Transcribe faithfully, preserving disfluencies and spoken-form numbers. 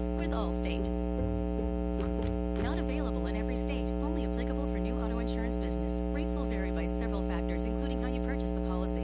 with Allstate. Not available in every state. Only applicable for new auto insurance business.